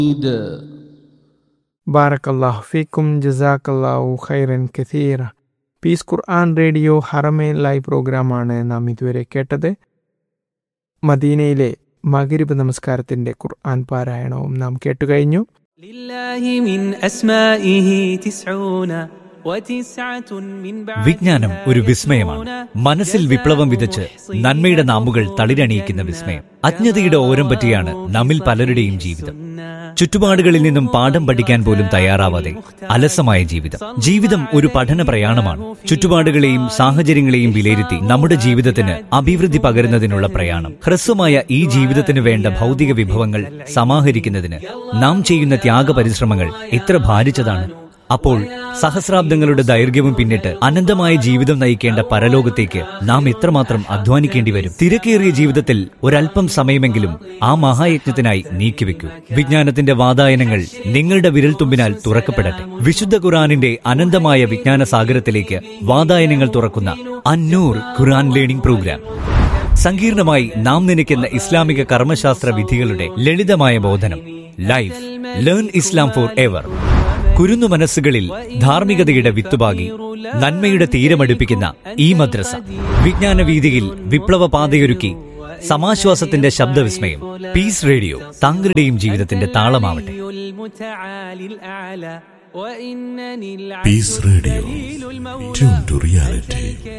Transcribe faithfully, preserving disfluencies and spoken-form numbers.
ബാറക്കല്ലാഹു ഫീക്കും ജസാക്കല്ലാഹു ഖൈറൻ കസീറ. പീസ് ഖുർആൻ റേഡിയോ ഹറമേൻ ലൈവ് പ്രോഗ്രാമാണ് നാം ഇതുവരെ കേട്ടത്. മദീനയിലെ മഗ്രിബ് നമസ്കാരത്തിൻ്റെ ഖുർആൻ പാരായണവും നാം കേട്ടുകഴിഞ്ഞു. വിജ്ഞാനം ഒരു വിസ്മയമാണ്. മനസ്സിൽ വിപ്ലവം വിതച്ച് നന്മയുടെ നാമ്പുകൾ തളിരണിയിക്കുന്ന വിസ്മയം. അജ്ഞതയുടെ ഓരം പറ്റിയാണ് നമ്മിൽ പലരുടെയും ജീവിതം. ചുറ്റുപാടുകളിൽ നിന്നും പാഠം പഠിക്കാൻ പോലും തയ്യാറാവാതെ അലസമായ ജീവിതം. ജീവിതം ഒരു പഠന പ്രയാണമാണ്. ചുറ്റുപാടുകളെയും സാഹചര്യങ്ങളെയും വിലയിരുത്തി നമ്മുടെ ജീവിതത്തിന് അഭിവൃദ്ധി പകരുന്നതിനുള്ള പ്രയാണം. ഹ്രസ്വമായ ഈ ജീവിതത്തിന് വേണ്ട ഭൗതിക വിഭവങ്ങൾ സമാഹരിക്കുന്നതിന് നാം ചെയ്യുന്ന ത്യാഗ പരിശ്രമങ്ങൾ എത്ര ഭാരിച്ചതാണ്. അപ്പോൾ സഹസ്രാബ്ദങ്ങളുടെ ദൈർഘ്യവും പിന്നിട്ട് അനന്തമായ ജീവിതം നയിക്കേണ്ട പരലോകത്തേക്ക് നാം എത്രമാത്രം അധ്വാനിക്കേണ്ടി വരും. തിരക്കേറിയ ജീവിതത്തിൽ ഒരല്പം സമയമെങ്കിലും ആ മഹായജ്ഞത്തിനായി നീക്കിവെക്കൂ. വിജ്ഞാനത്തിന്റെ വാതായനങ്ങൾ നിങ്ങളുടെ വിരൽത്തുമ്പിനാൽ തുറക്കപ്പെടട്ടെ. വിശുദ്ധ ഖുർആനിന്റെ അനന്തമായ വിജ്ഞാന സാഗരത്തിലേക്ക് വാതായനങ്ങൾ തുറക്കുന്ന അന്നൂർ ഖുർആൻ ലേണിംഗ് പ്രോഗ്രാം. സങ്കീർണമായി നാം നനയ്ക്കുന്ന ഇസ്ലാമിക കർമ്മശാസ്ത്ര വിധികളുടെ ലളിതമായ ബോധനം. Life learn Islam for ever. കുരുന്നു മനസ്സുകളിൽ ധാർമ്മികതയുടെ വിത്തുപാകി നന്മയുടെ തീരമടുപ്പിക്കുന്ന ഈ മദ്രസ വിജ്ഞാന വീതിയിൽ വിപ്ലവ പാതയൊരുക്കി സമാശ്വാസത്തിന്റെ ശബ്ദവിസ്മയം. പീസ് റേഡിയോ താങ്കളുടെയും ജീവിതത്തിന്റെ താളമാവട്ടെ. Piece radio, tune to reality.